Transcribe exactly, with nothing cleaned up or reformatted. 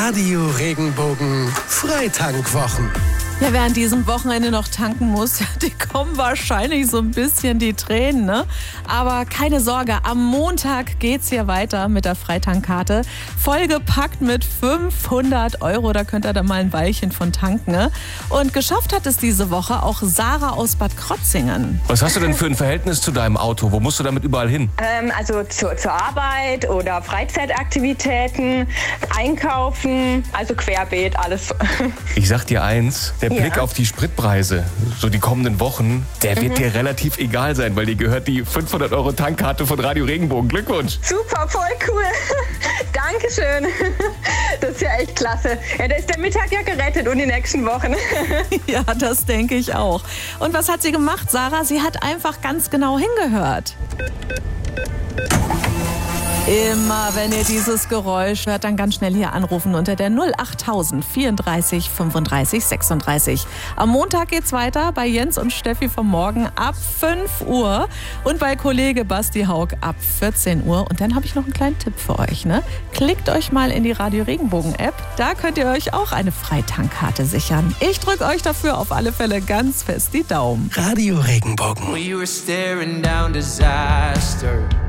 Radio Regenbogen Freitankwwochen. Ja, wer an diesem Wochenende noch tanken muss, die kommen wahrscheinlich so ein bisschen die Tränen, ne? Aber keine Sorge, am Montag geht's hier weiter mit der Freitankkarte. Vollgepackt mit fünfhundert Euro, da könnt ihr dann mal ein Weilchen von tanken, ne? Und geschafft hat es diese Woche auch Sarah aus Bad Krotzingen. Was hast du denn für ein Verhältnis zu deinem Auto? Wo musst du damit überall hin? Ähm, also zu, zur Arbeit oder Freizeitaktivitäten, einkaufen, also querbeet, alles. Ich sag dir eins, der Ja. Blick auf die Spritpreise, so die kommenden Wochen, der wird Mhm. dir relativ egal sein, weil dir gehört die fünfhundert Euro Tankkarte von Radio Regenbogen. Glückwunsch! Super, voll cool. Dankeschön. Das ist ja echt klasse. Ja, da ist der Mittag ja gerettet und die nächsten Wochen. Ja, das denke ich auch. Und was hat sie gemacht, Sarah? Sie hat einfach ganz genau hingehört. Immer wenn ihr dieses Geräusch hört, dann ganz schnell hier anrufen unter der null acht tausend vierunddreißig fünfunddreißig sechsunddreißig. Am Montag geht's weiter bei Jens und Steffi vom Morgen ab fünf Uhr und bei Kollege Basti Haug ab vierzehn Uhr. Und dann habe ich noch einen kleinen Tipp für euch, ne? Klickt euch mal in die Radio Regenbogen App. Da könnt ihr euch auch eine Freitankkarte sichern. Ich drücke euch dafür auf alle Fälle ganz fest die Daumen. Radio Regenbogen. We were staring down disaster.